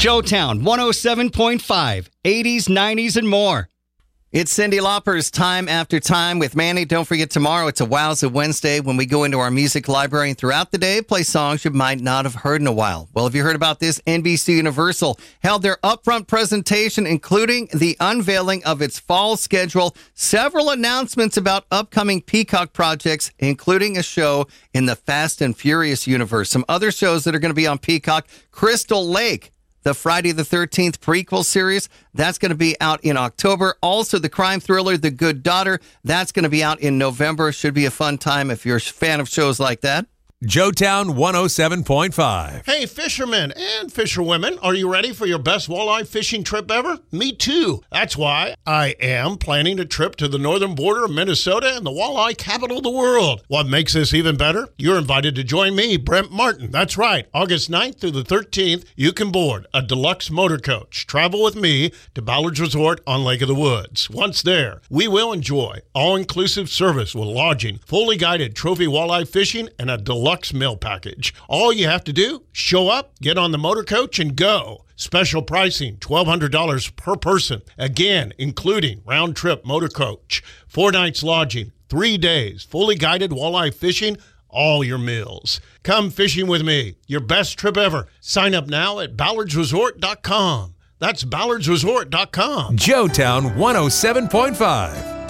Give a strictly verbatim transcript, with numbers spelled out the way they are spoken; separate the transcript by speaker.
Speaker 1: Joetown one oh seven point five, eighties, nineties, and more.
Speaker 2: It's Cyndi Lauper's Time After Time with Manny. Don't forget, tomorrow it's a Wowza Wednesday when we go into our music library and throughout the day play songs you might not have heard in a while. Well, have you heard about this? N B C Universal held their upfront presentation, including the unveiling of its fall schedule, several announcements about upcoming Peacock projects, including a show in the Fast and Furious universe. Some other shows that are going to be on Peacock: Crystal Lake, the Friday the thirteenth prequel series, that's going to be out in October. Also, the crime thriller, The Good Daughter, that's going to be out in November. Should be a fun time if you're a fan of shows like that.
Speaker 3: Joetown one oh seven point five.
Speaker 4: Hey, fishermen and fisherwomen, are you ready for your best walleye fishing trip ever? Me too. That's why I am planning a trip to the northern border of Minnesota and the walleye capital of the world. What makes this even better? You're invited to join me, Brent Martin. That's right. August ninth through the thirteenth, you can board a deluxe motor coach. Travel with me to Ballard's Resort on Lake of the Woods. Once there, we will enjoy all-inclusive service with lodging, fully guided trophy walleye fishing, and a deluxe meal package. All you have to do, show up, get on the motor coach, and go. Special pricing, twelve hundred dollars per person. Again, including round-trip motor coach, four nights lodging, three days, fully guided walleye fishing, all your meals. Come fishing with me. Your best trip ever. Sign up now at ballards resort dot com. That's ballards resort dot com.
Speaker 3: Joetown one oh seven point five.